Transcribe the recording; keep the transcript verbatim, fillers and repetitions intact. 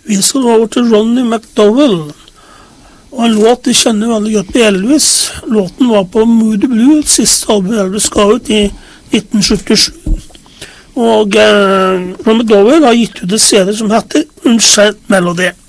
Vi skal over til Ronnie McDowell. Og en låt de kjenner veldig godt på Elvis. Låten var på Moody Blue, siste album Elvis ga ut i nitten syttisju. Og eh, Ronnie McDowell har gitt ut et C D som heter Unchained Melody.